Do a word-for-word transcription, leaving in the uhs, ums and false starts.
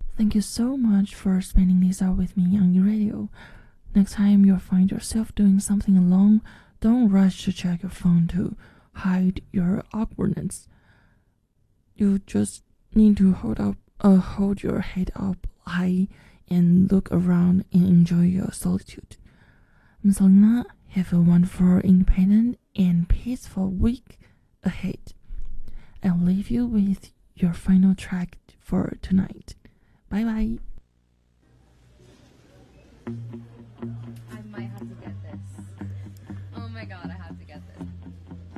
Thank you so much for spending this hour with me on your radio. Next time you find yourself doing something alone, don't rush to check your phone to hide your awkwardness. You just need to hold up, uh, hold your head up high and look around and enjoy your solitude. I'm Selena. Have a wonderful, independent, and peaceful week ahead. I'll leave you with your final track for tonight. Bye bye. I might have